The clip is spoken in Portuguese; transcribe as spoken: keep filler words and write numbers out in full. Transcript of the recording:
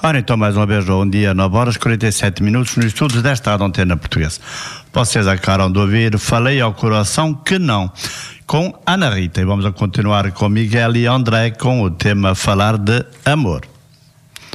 Ora, então, mais uma vez, bom dia, nove horas e quarenta e sete minutos, no estudo desta Antena Portuguesa. Vocês acabaram de ouvir Falei ao Coração que Não, com Ana Rita. E vamos a continuar com Miguel e André com o tema Falar de Amor.